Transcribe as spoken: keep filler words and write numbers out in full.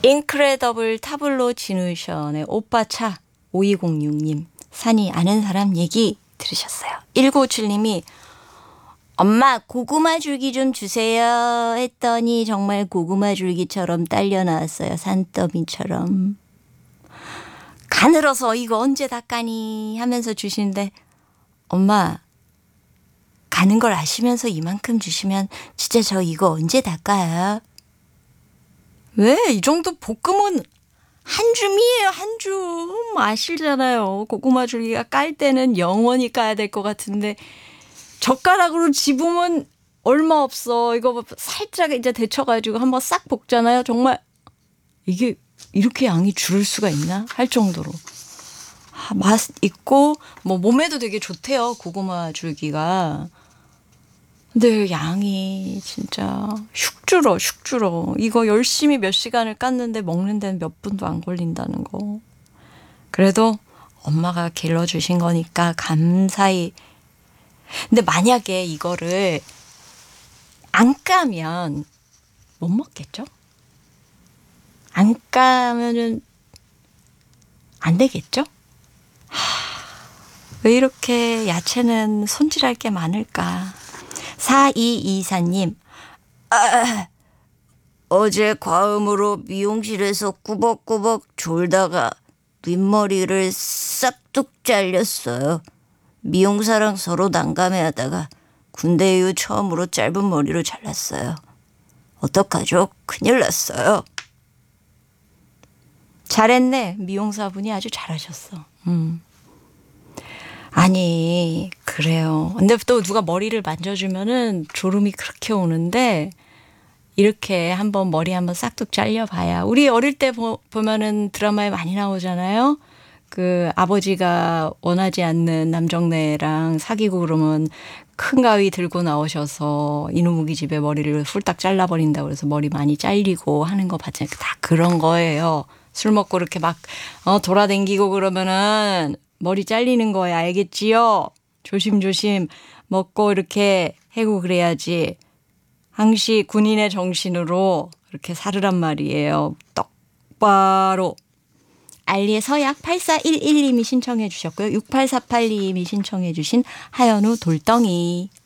인크레더블 타블로 지누션의 오빠차 오이공육 님 산이 아는 사람 얘기 들으셨어요. 일구오칠 님이 엄마 고구마 줄기 좀 주세요 했더니 정말 고구마 줄기처럼 딸려 나왔어요. 산더미처럼. 가늘어서 이거 언제 닦아니 하면서 주시는데 엄마 가는 걸 아시면서 이만큼 주시면 진짜 저 이거 언제 닦아요? 왜? 이 정도 볶음은 한 줌이에요. 한 줌. 아시잖아요. 고구마 줄기가 깔 때는 영원히 까야 될 것 같은데 젓가락으로 집으면 얼마 없어. 이거 살짝 이제 데쳐가지고 한번 싹 볶잖아요. 정말 이게 이렇게 양이 줄을 수가 있나 할 정도로 아, 맛 있고 뭐 몸에도 되게 좋대요. 고구마 줄기가. 근데 양이 진짜 슉 줄어 슉 줄어. 이거 열심히 몇 시간을 깠는데 먹는 데는 몇 분도 안 걸린다는 거. 그래도 엄마가 길러주신 거니까 감사히. 근데 만약에 이거를 안 까면 못 먹겠죠? 안 까면은 안 되겠죠? 하, 왜 이렇게 야채는 손질할 게 많을까? 사이이사 님 아, 어제 과음으로 미용실에서 꾸벅꾸벅 졸다가 윗머리를 싹둑 잘렸어요. 미용사랑 서로 난감해하다가 군대 이후 처음으로 짧은 머리로 잘랐어요. 어떡하죠? 큰일 났어요. 잘했네. 미용사분이 아주 잘하셨어. 음. 아니 그래요. 근데 또 누가 머리를 만져주면은 졸음이 그렇게 오는데 이렇게 한번 머리 한번 싹둑 잘려봐야. 우리 어릴 때 보, 보면은 드라마에 많이 나오잖아요. 그 아버지가 원하지 않는 남정네랑 사귀고 그러면 큰 가위 들고 나오셔서 이누무기 집에 머리를 훌딱 잘라버린다고 그래서 머리 많이 잘리고 하는 거 봤잖아요. 다 그런 거예요. 술 먹고 이렇게 막 어, 돌아다니고 그러면은 머리 잘리는 거야. 알겠지요? 조심조심 먹고 이렇게 해고 그래야지. 항시 군인의 정신으로 이렇게 살으란 말이에요. 똑바로. 알리의 서약 팔사일일 님이 신청해 주셨고요. 육팔사팔 님이 신청해 주신 하현우 돌덩이.